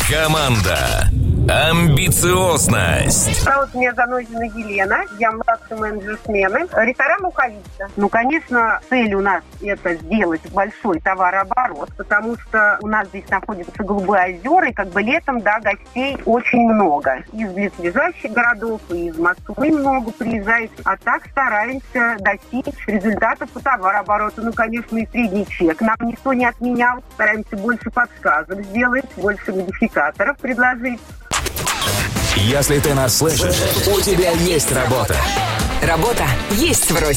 Команда. Амбициозность. Зовут меня Занозина Елена, я младший менеджер смены. Ресторан «Луковица». Конечно, цель у нас это сделать большой товарооборот, потому что у нас здесь находятся Голубые озера, и летом, гостей очень много. Из близлежащих городов, и из Москвы много приезжает. А так стараемся достичь результатов по товарообороту. Конечно, и средний чек нам никто не отменял. Стараемся больше подсказок сделать, больше модификаторов предложить. Если ты нас слышишь, у тебя есть работа. Работа есть в Росте.